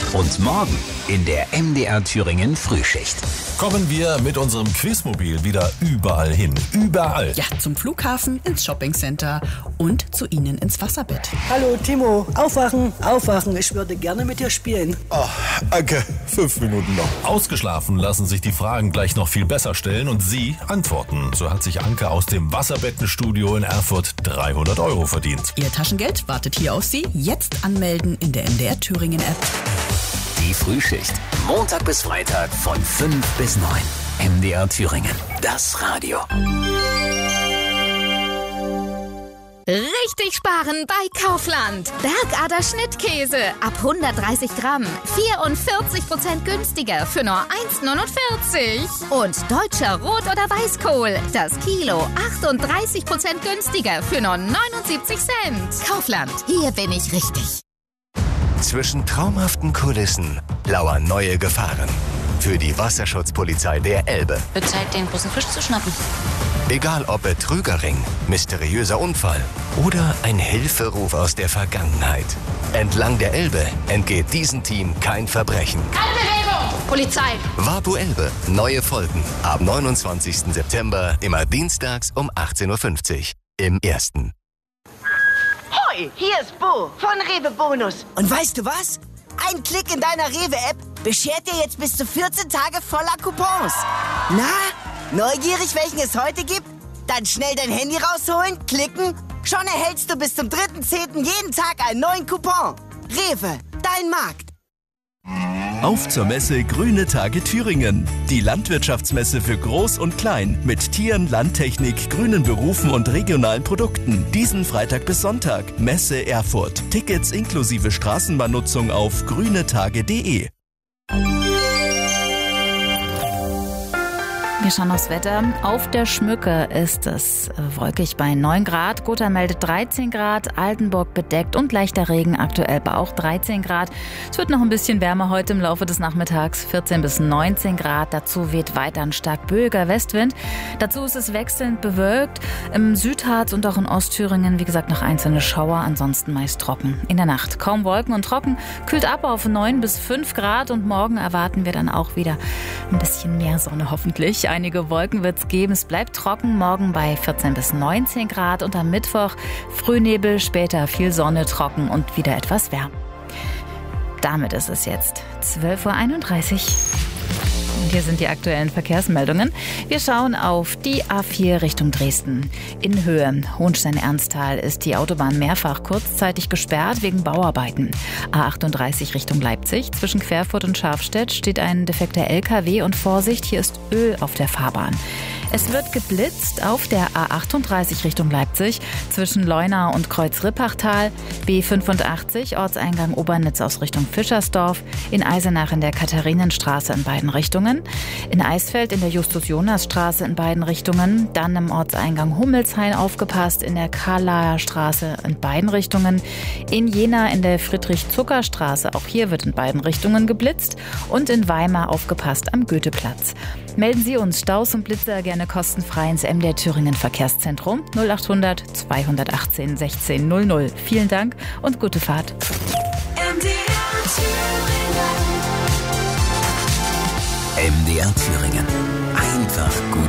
Und morgen in der MDR Thüringen Frühschicht. Kommen wir mit unserem Quizmobil wieder überall hin. Überall. Ja, zum Flughafen, ins Shoppingcenter und zu Ihnen ins Wasserbett. Hallo Timo, aufwachen, aufwachen. Ich würde gerne mit dir spielen. Oh, Anke, 5 Minuten noch. Ausgeschlafen lassen sich die Fragen gleich noch viel besser stellen und Sie antworten. So hat sich Anke aus dem Wasserbettenstudio in Erfurt 300 € verdient. Ihr Taschengeld wartet hier auf Sie. Jetzt anmelden in der MDR Thüringen App. Die Frühschicht. Montag bis Freitag von 5 bis 9. MDR Thüringen. Das Radio. Richtig sparen bei Kaufland. Bergader Schnittkäse ab 130 Gramm. 44% günstiger für nur 1,49. Und deutscher Rot- oder Weißkohl. Das Kilo 38% günstiger für nur 79 Cent. Kaufland, hier bin ich richtig. Zwischen traumhaften Kulissen lauern neue Gefahren. Für die Wasserschutzpolizei der Elbe. Wird Zeit, den großen Fisch zu schnappen. Egal ob Betrügerring, mysteriöser Unfall oder ein Hilferuf aus der Vergangenheit. Entlang der Elbe entgeht diesem Team kein Verbrechen. Keine Bewegung! Polizei! Wapu Elbe, neue Folgen. Ab 29. September, immer dienstags um 18.50 Uhr. Im Ersten. Hoi, hier ist Bo von Rewe Bonus. Und weißt du was? Ein Klick in deiner Rewe-App beschert dir jetzt bis zu 14 Tage voller Coupons. Na, neugierig, welchen es heute gibt? Dann schnell dein Handy rausholen, klicken. Schon erhältst du bis zum 3.10. jeden Tag einen neuen Coupon. Rewe, dein Markt. Auf zur Messe Grüne Tage Thüringen. Die Landwirtschaftsmesse für Groß und Klein mit Tieren, Landtechnik, grünen Berufen und regionalen Produkten. Diesen Freitag bis Sonntag. Messe Erfurt. Tickets inklusive Straßenbahnnutzung auf grünetage.de. Wir schauen aufs Wetter. Auf der Schmücke ist es wolkig bei 9 Grad. Gotha meldet 13 Grad, Altenburg bedeckt und leichter Regen, aktuell bei auch 13 Grad. Es wird noch ein bisschen wärmer heute im Laufe des Nachmittags, 14 bis 19 Grad. Dazu weht weiter ein stark böiger Westwind. Dazu ist es wechselnd bewölkt. Im Südharz und auch in Ostthüringen, wie gesagt, noch einzelne Schauer, ansonsten meist trocken. In der Nacht kaum Wolken und trocken, kühlt ab auf 9 bis 5 Grad und morgen erwarten wir dann auch wieder ein bisschen mehr Sonne hoffentlich. Einige Wolken wird es geben. Es bleibt trocken, morgen bei 14 bis 19 Grad und am Mittwoch Frühnebel, später viel Sonne, trocken und wieder etwas wärmer. Damit ist es jetzt 12.31 Uhr. Und hier sind die aktuellen Verkehrsmeldungen. Wir schauen auf die A4 Richtung Dresden. In Höhe Hohenstein-Ernsthal ist die Autobahn mehrfach kurzzeitig gesperrt wegen Bauarbeiten. A38 Richtung Leipzig. Zwischen Querfurt und Scharfstedt steht ein defekter LKW und Vorsicht, hier ist Öl auf der Fahrbahn. Es wird geblitzt auf der A38 Richtung Leipzig zwischen Leuna und Kreuz-Rippachtal, B85 Ortseingang Obernitz aus Richtung Fischersdorf, in Eisenach in der Katharinenstraße in beiden Richtungen, in Eisfeld in der Justus-Jonas-Straße in beiden Richtungen, dann im Ortseingang Hummelshain aufgepasst in der Karlaer Straße in beiden Richtungen, in Jena in der Friedrich-Zucker-Straße, auch hier wird in beiden Richtungen geblitzt und in Weimar aufgepasst am Goetheplatz. Melden Sie uns Staus und Blitzer gerne kostenfrei ins MDR Thüringen Verkehrszentrum 0800 218 16 00. Vielen Dank und gute Fahrt. MDR Thüringen. Einfach gut